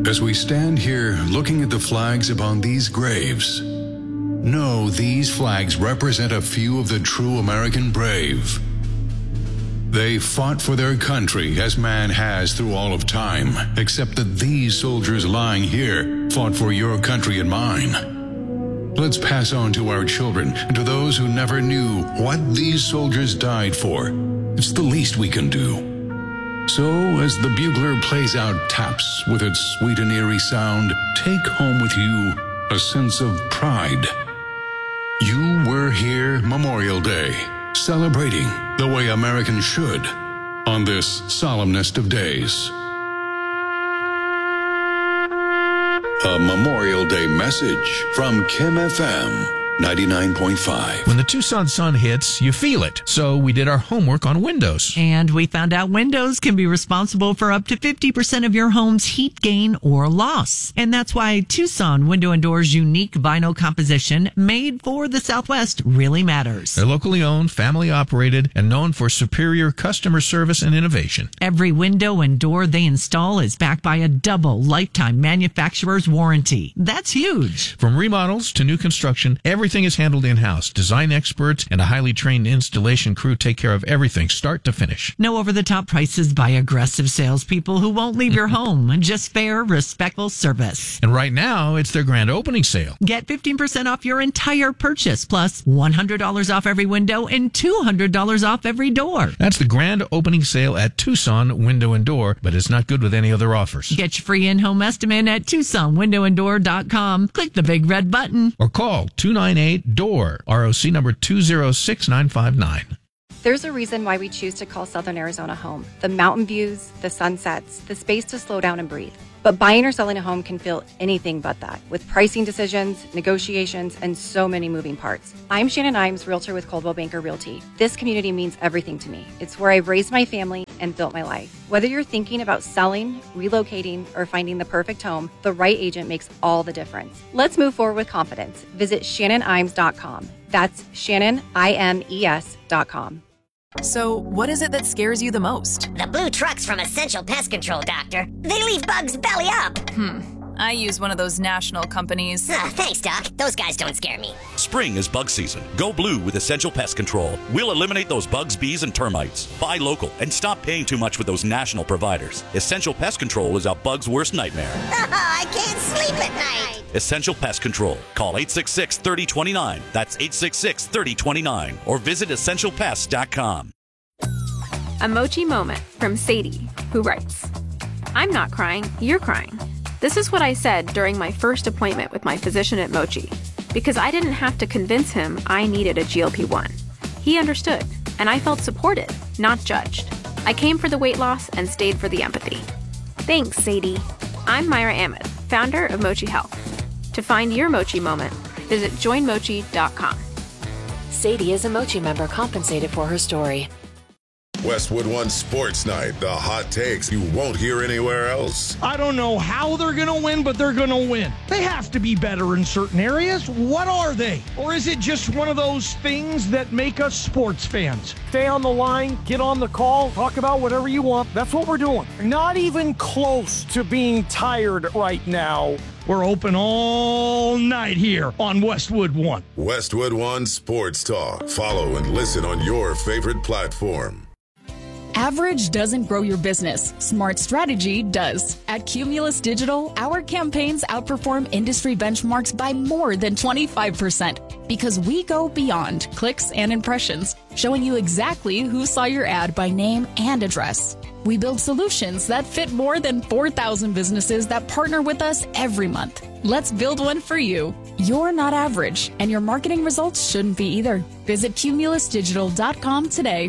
As we stand here looking at the flags upon these graves, know these flags represent a few of the true American brave. They fought for their country as man has through all of time, except that these soldiers lying here fought for your country and mine. Let's pass on to our children and to those who never knew what these soldiers died for. It's the least we can do. So, as the bugler plays out taps with its sweet and eerie sound, take home with you a sense of pride. You were here Memorial Day, celebrating the way Americans should on this solemnest of days. A Memorial Day message from Kim FM 99.5. When the Tucson sun hits, you feel it. So we did our homework on windows. And we found out windows can be responsible for up to 50% of your home's heat gain or loss. And that's why Tucson Window and Doors' unique vinyl composition made for the Southwest really matters. They're locally owned, family operated, and known for superior customer service and innovation. Every window and door they install is backed by a double lifetime manufacturer's warranty. That's huge. From remodels to new construction, everything is handled in-house. Design experts and a highly trained installation crew take care of everything, start to finish. No over-the-top prices by aggressive salespeople who won't leave your home. Just fair, respectful service. And right now, it's their grand opening sale. Get 15% off your entire purchase, plus $100 off every window and $200 off every door. That's the grand opening sale at Tucson Window and Door, but it's not good with any other offers. Get your free in-home estimate at TucsonWindowandDoor.com. Click the big red button. Or call 298-DOOR, ROC number 206959. There's a reason why we choose to call Southern Arizona home. The mountain views, the sunsets, the space to slow down and breathe. But buying or selling a home can feel anything but that, with pricing decisions, negotiations, and so many moving parts. I'm Shannon Imes, realtor with Coldwell Banker Realty. This community means everything to me. It's where I've raised my family and built my life. Whether you're thinking about selling, relocating, or finding the perfect home, the right agent makes all the difference. Let's move forward with confidence. Visit ShannonImes.com. That's ShannonImes.com. So, what is it that scares you the most? The blue trucks from Essential Pest Control, Doctor. They leave bugs belly up. I use one of those national companies. Thanks, Doc. Those guys don't scare me. Spring is bug season. Go blue with Essential Pest Control. We'll eliminate those bugs, bees, and termites. Buy local and stop paying too much with those national providers. Essential Pest Control is a bug's worst nightmare. I can't sleep at night. Essential Pest Control. Call 866-3029. That's 866-3029. Or visit EssentialPest.com. A Mochi moment from Sadie, who writes, I'm not crying, you're crying. This is what I said during my first appointment with my physician at Mochi, because I didn't have to convince him I needed a GLP-1. He understood, and I felt supported, not judged. I came for the weight loss and stayed for the empathy. Thanks, Sadie. I'm Myra Ahmed, founder of Mochi Health. To find your Mochi moment, visit joinmochi.com. Sadie is a Mochi member compensated for her story. Westwood One Sports Night, the hot takes you won't hear anywhere else. I don't know how they're going to win, but they're going to win. They have to be better in certain areas. What are they? Or is it just one of those things that make us sports fans? Stay on the line, get on the call, talk about whatever you want. That's what we're doing. Not even close to being tired right now. We're open all night here on Westwood One. Westwood One Sports Talk. Follow and listen on your favorite platform. Average doesn't grow your business. Smart strategy does. At Cumulus Digital, our campaigns outperform industry benchmarks by more than 25% because we go beyond clicks and impressions, showing you exactly who saw your ad by name and address. We build solutions that fit more than 4,000 businesses that partner with us every month. Let's build one for you. You're not average, and your marketing results shouldn't be either. Visit cumulusdigital.com today.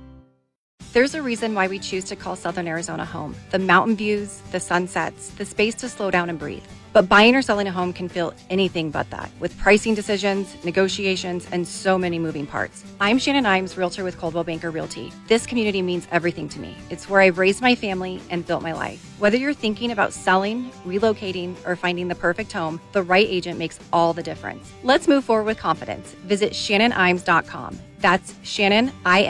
There's a reason why we choose to call Southern Arizona home. The mountain views, the sunsets, the space to slow down and breathe. But buying or selling a home can feel anything but that, with pricing decisions, negotiations, and so many moving parts. I'm Shannon Imes, realtor with Coldwell Banker Realty. This community means everything to me. It's where I've raised my family and built my life. Whether you're thinking about selling, relocating, or finding the perfect home, the right agent makes all the difference. Let's move forward with confidence. Visit ShannonImes.com. That's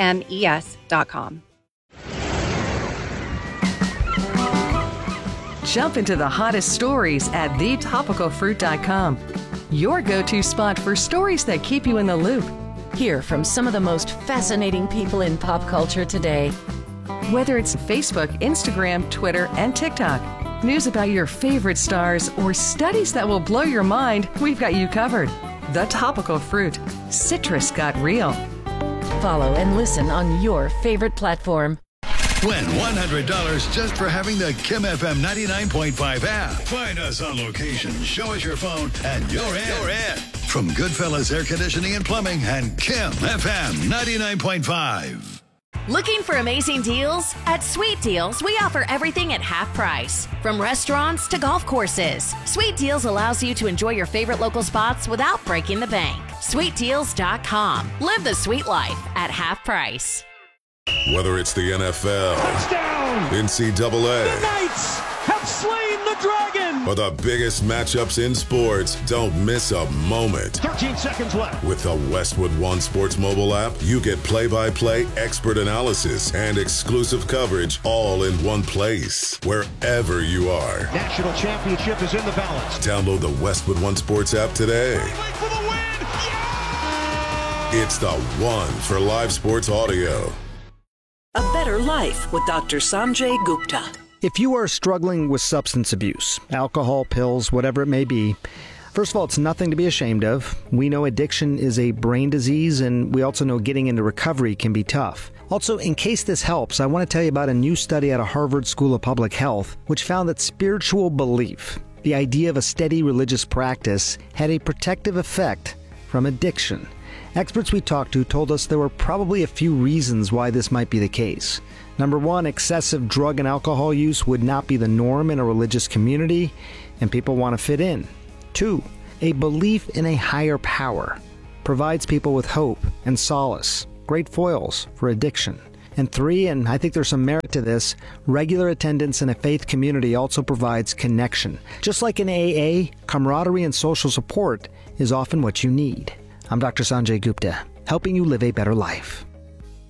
ShannonImes.com. Jump into the hottest stories at thetopicalfruit.com. Your go-to spot for stories that keep you in the loop. Hear from some of the most fascinating people in pop culture today. Whether it's Facebook, Instagram, Twitter, and TikTok, news about your favorite stars, or studies that will blow your mind, we've got you covered. The Topical Fruit. Citrus got real. Follow and listen on your favorite platform. Win $100 just for having the Kim FM 99.5 app. Find us on location, show us your phone, and you're in. From Goodfellas Air Conditioning and Plumbing and Kim FM 99.5. Looking for amazing deals? At Sweet Deals, we offer everything at half price. From restaurants to golf courses, Sweet Deals allows you to enjoy your favorite local spots without breaking the bank. SweetDeals.com. Live the sweet life at half price. Whether it's the NFL, touchdown, NCAA, the Knights have slain the dragon, or the biggest matchups in sports, don't miss a moment. 13 seconds left. With the Westwood One Sports mobile app, you get play-by-play, expert analysis, and exclusive coverage all in one place, wherever you are. National championship is in the balance. Download the Westwood One Sports app today. For the win! Yeah! It's the one for live sports audio. A Better Life with Dr. Sanjay Gupta. If you are struggling with substance abuse, alcohol, pills, whatever it may be, first of all, it's nothing to be ashamed of. We know addiction is a brain disease, and we also know getting into recovery can be tough. Also, in case this helps, I want to tell you about a new study out of Harvard School of Public Health, which found that spiritual belief, the idea of a steady religious practice, had a protective effect from addiction. Experts we talked to told us there were probably a few reasons why this might be the case. Number one, excessive drug and alcohol use would not be the norm in a religious community, and people want to fit in. Two, a belief in a higher power provides people with hope and solace, great foils for addiction. And three, and I think there's some merit to this, regular attendance in a faith community also provides connection. Just like in AA, camaraderie and social support is often what you need. I'm Dr. Sanjay Gupta, helping you live a better life.